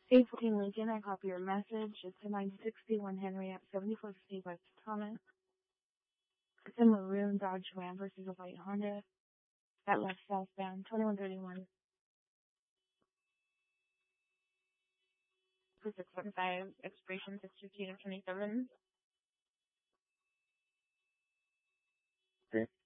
814 Lincoln, I copy your message. It's a 961 Henry at 7450 West Thomas. It's a maroon Dodge Ram versus a white Honda. That left southbound, 2131. For 675, expiration 615 of 27. Okay.